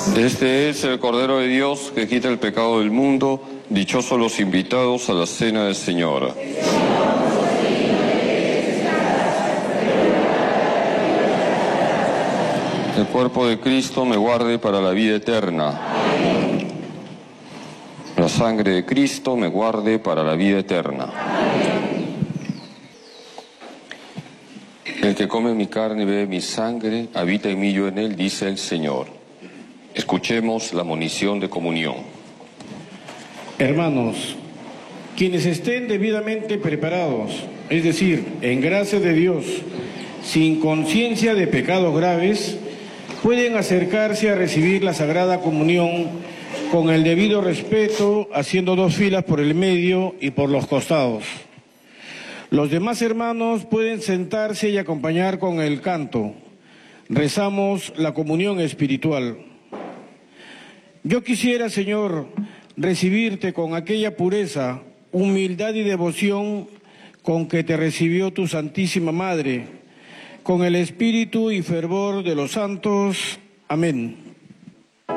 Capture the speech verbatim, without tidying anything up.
Este es el Cordero de Dios que quita el pecado del mundo. Dichosos los invitados a la cena del Señor. El cuerpo de Cristo me guarde para la vida eterna. La sangre de Cristo me guarde para la vida eterna. El que come mi carne y bebe mi sangre, habita en mí, yo en él, dice el Señor. Escuchemos la monición de comunión. Hermanos, quienes estén debidamente preparados, es decir, en gracia de Dios, sin conciencia de pecados graves, pueden acercarse a recibir la Sagrada Comunión con el debido respeto, haciendo dos filas por el medio y por los costados. Los demás hermanos pueden sentarse y acompañar con el canto. Rezamos la comunión espiritual. Yo quisiera, Señor, recibirte con aquella pureza, humildad y devoción con que te recibió tu Santísima Madre, con el espíritu y fervor de los santos. Amén.